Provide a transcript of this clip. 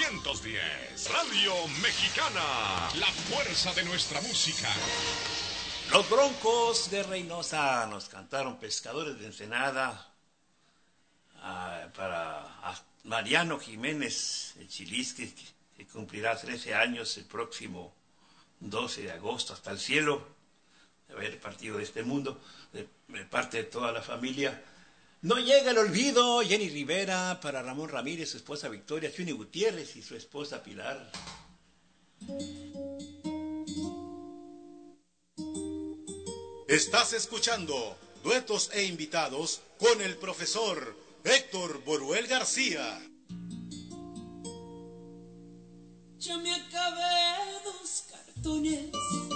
510. Radio Mexicana, la fuerza de nuestra música. Los Broncos de Reynosa nos cantaron Pescadores de Ensenada para Mariano Jiménez, el Chilisque, que cumplirá 13 años el próximo 12 de agosto, hasta el cielo, de haber partido de este mundo, de parte de toda la familia. No llega el olvido, Jenny Rivera, para Ramón Ramírez, su esposa Victoria, Chuni Gutiérrez y su esposa Pilar. Estás escuchando Duetos e Invitados con el profesor Héctor Boruel García. Ya me acabé 2 cartones